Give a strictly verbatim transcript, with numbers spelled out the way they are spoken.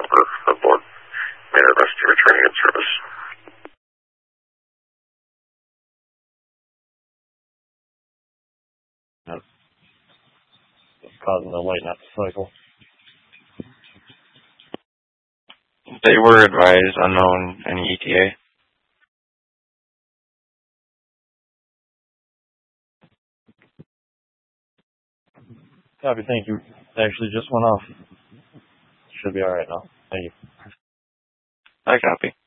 number aboard made our best to returning in service. That's causing the light not to cycle. They were advised unknown any E T A. Copy, thank you. Actually just went off. Should be alright now. Thank you. I copy.